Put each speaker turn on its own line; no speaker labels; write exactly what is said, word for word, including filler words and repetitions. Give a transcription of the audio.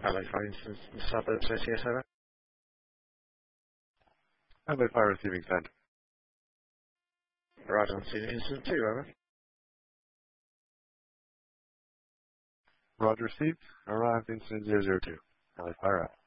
Hello, for instance, the suburb says yes, over.
Hello, fire receiving send.
Right on scene incident two, over.
Roger received. Arrived incident zero zero two. Hello, fire out.